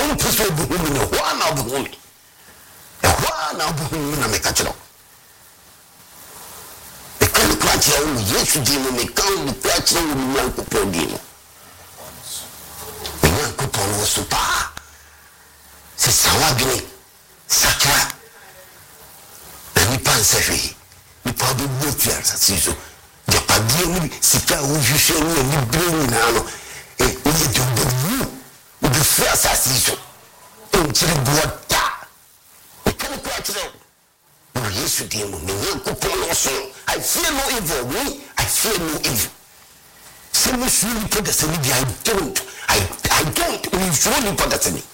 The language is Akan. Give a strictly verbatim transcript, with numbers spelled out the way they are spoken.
um person be home no ho na be home e ho na be home na me ka kiro e kan kwa ti o Yesu di mo me kan ni kwa ti o ni an ko podi no e an ko pon so pa se sawa gine sakra ni pansefi ni pa do botia sasizo de pa di ni sika o juse ni ni brin na no e ni do bu o de fa sasizo o tire boata e kan ko atire o Yesu di mo me ko pon so I fear no evil me I fear no evil some surely put the same I don't I I don't we surely put the same